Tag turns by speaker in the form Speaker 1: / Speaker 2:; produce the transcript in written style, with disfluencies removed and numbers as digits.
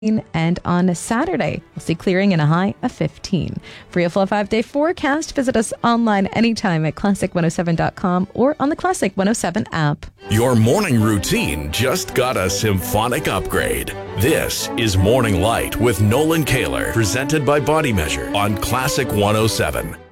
Speaker 1: And on Saturday, we'll see clearing and a high of 15. For your full 5-day forecast, visit us online anytime at classic107.com or on the Classic 107 app.
Speaker 2: Your morning routine just got a symphonic upgrade. This is Morning Light with Nolan Kaler, presented by Body Measure on Classic 107.